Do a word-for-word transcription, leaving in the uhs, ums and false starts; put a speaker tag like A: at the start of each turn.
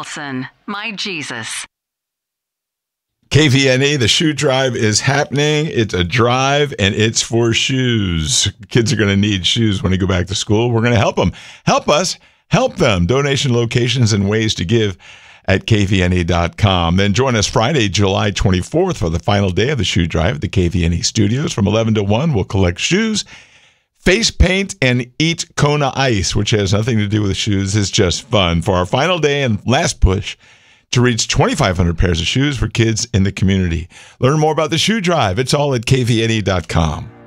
A: Wilson, my Jesus.
B: K V N E, the shoe drive is happening. It's a drive, and it's for shoes. Kids are going to need shoes when they go back to school. We're going to help them. Help us help them. Donation locations and ways to give at K V N E dot com. Then join us Friday, July twenty-fourth for the final day of the shoe drive at the K V N E studios. From eleven to one, we'll collect shoes, face paint, and eat Kona ice, which has nothing to do with shoes. It's just fun. For our final day and last push to reach twenty-five hundred pairs of shoes for kids in the community. Learn more about the shoe drive. It's all at K V N E dot com.